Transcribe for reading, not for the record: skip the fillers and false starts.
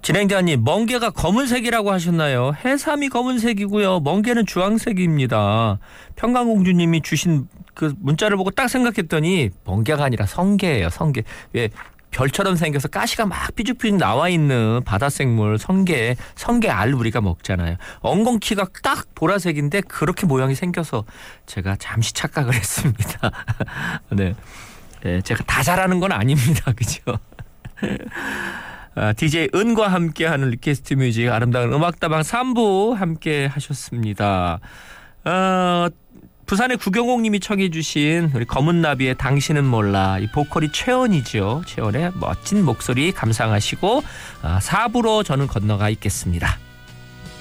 진행자님, 멍게가 검은색이라고 하셨나요? 해삼이 검은색이고요. 멍게는 주황색입니다. 평강공주님이 주신 그 문자를 보고 딱 생각했더니 멍게가 아니라 성게예요. 성게. 왜 별처럼 생겨서 가시가 막 삐죽삐죽 나와 있는 바다생물 성게 알 우리가 먹잖아요. 엉겅퀴가 딱 보라색인데 그렇게 모양이 생겨서 제가 잠시 착각을 했습니다. 네, 제가 다 잘하는 건 아닙니다. 그죠? DJ 은과 함께하는 리퀘스트 뮤직 아름다운 음악다방 3부 함께 하셨습니다. 부산의 구경옥님이 청해 주신 우리 검은나비의 당신은 몰라, 이 보컬이 최연이죠. 최연의 멋진 목소리 감상하시고 4부로 저는 건너가 있겠습니다.